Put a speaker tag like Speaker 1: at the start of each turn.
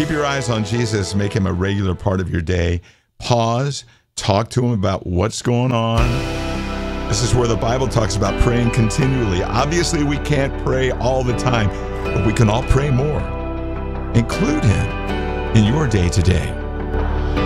Speaker 1: Keep your eyes on Jesus. Make him a regular part of your day. Pause. Talk to him about what's going on. This is where the Bible talks about praying continually. Obviously, we can't pray all the time, but we can all pray more. Include him in your day today.